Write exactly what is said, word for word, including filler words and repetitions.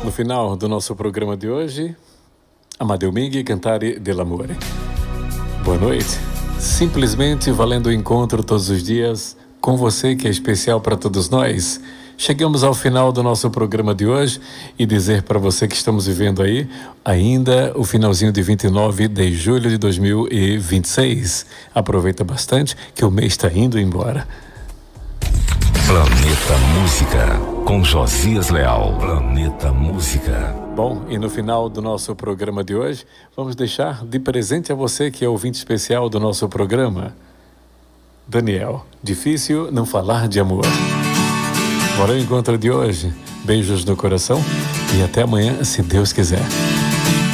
no final do nosso programa de hoje. Amadeu Minghi, Cantare dell'Amore. Boa noite. Simplesmente valendo o encontro todos os dias com você, que é especial para todos nós. Chegamos ao final do nosso programa de hoje e dizer para você que estamos vivendo aí ainda o finalzinho de vinte e nove de julho de dois mil e vinte e seis. Aproveita bastante que o mês está indo embora. Planeta Música, com Josias Leal. Planeta Música. Bom, e no final do nosso programa de hoje, vamos deixar de presente a você que é ouvinte especial do nosso programa, Daniel. Difícil não falar de amor. Bora ao encontro de hoje. Beijos no coração e até amanhã, se Deus quiser.